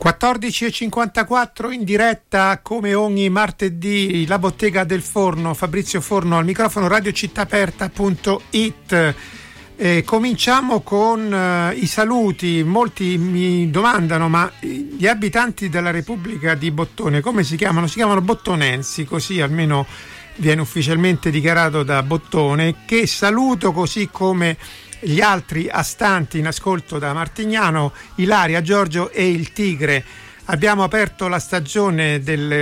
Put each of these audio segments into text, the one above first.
14:54 in diretta come ogni martedì, la bottega del forno, Fabrizio Forno al microfono, radiocittaperta.it. Cominciamo con i saluti. Molti mi domandano: ma gli abitanti della Repubblica di Bottone come si chiamano? Si chiamano bottonensi, così almeno viene ufficialmente dichiarato da Bottone, che saluto, così come gli altri astanti in ascolto da Martignano, Ilaria, Giorgio e il Tigre. Abbiamo aperto la stagione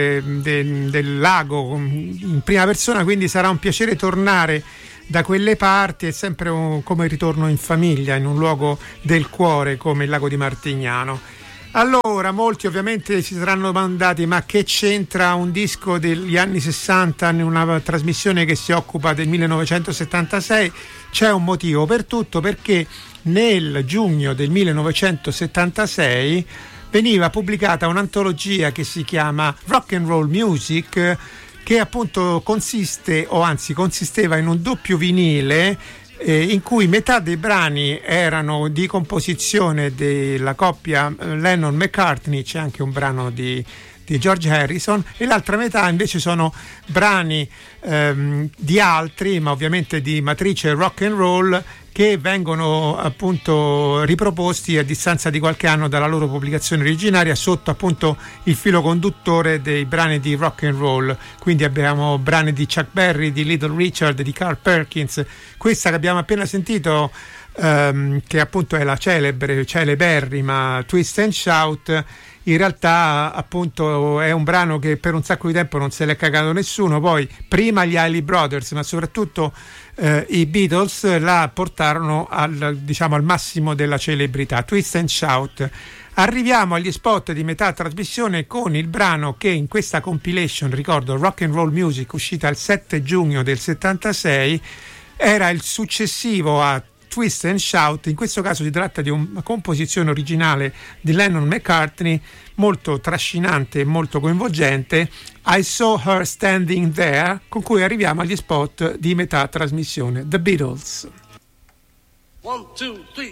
del lago in prima persona, quindi sarà un piacere tornare da quelle parti. È sempre come il ritorno in famiglia, in un luogo del cuore come il lago di Martignano. Allora, molti ovviamente si saranno domandati: ma che c'entra un disco degli anni 60 in una trasmissione che si occupa del 1976? C'è un motivo per tutto, perché nel giugno del 1976 veniva pubblicata un'antologia che si chiama Rock and Roll Music, che appunto consisteva in un doppio vinile in cui metà dei brani erano di composizione della coppia Lennon-McCartney, c'è anche un brano di George Harrison, e l'altra metà invece sono brani di altri, ma ovviamente di matrice rock and roll, che vengono appunto riproposti a distanza di qualche anno dalla loro pubblicazione originaria sotto appunto il filo conduttore dei brani di rock and roll. Quindi abbiamo brani di Chuck Berry, di Little Richard, di Carl Perkins. Questa che abbiamo appena sentito, che appunto è la celeberrima Twist and Shout, in realtà appunto è un brano che per un sacco di tempo non se l'è cagato nessuno. Poi prima gli Isley Brothers, ma soprattutto i Beatles la portarono al massimo della celebrità. Twist and Shout. Arriviamo agli spot di metà trasmissione con il brano che in questa compilation, ricordo, Rock and Roll Music, uscita il 7 giugno del 76, era il successivo a Twist and Shout. In questo caso si tratta di una composizione originale di Lennon-McCartney, molto trascinante e molto coinvolgente, I Saw Her Standing There, con cui arriviamo agli spot di metà trasmissione, The Beatles. 1, 2, 3.